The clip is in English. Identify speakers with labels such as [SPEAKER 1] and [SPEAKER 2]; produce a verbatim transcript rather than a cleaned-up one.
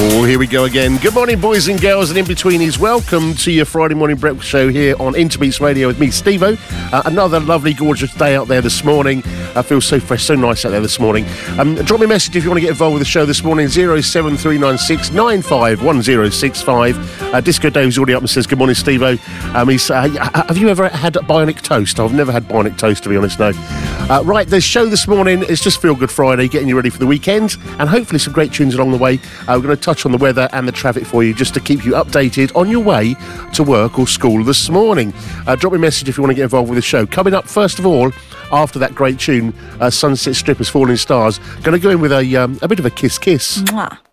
[SPEAKER 1] Oh, here we go again. Good morning, boys and girls and in-betweenies. Welcome to your Friday morning breakfast show here on Interbeats Radio with me, Steve-O. Uh, another lovely, gorgeous day out there this morning. I feel so fresh, so nice out there this morning. Um, drop me a message if you want to get involved with the show this morning, zero seven three nine six nine five one zero six five. Uh, Disco Dave's already up and says, good morning, Steve-O. Um, he's, uh, have you ever had bionic toast? I've never had bionic toast, to be honest, no. Uh, right, the show this morning is just Feel Good Friday, getting you ready for the weekend, and hopefully some great tunes along the way. Uh, we're going to touch on the weather and the traffic for you just to keep you updated on your way to work or school this morning. Uh, drop me a message if you want to get involved with the show. Coming up, first of all, after that great tune, uh, Sunset Strippers, Falling Stars, going to go in with a, um, a bit of a kiss-kiss.
[SPEAKER 2] Mwah.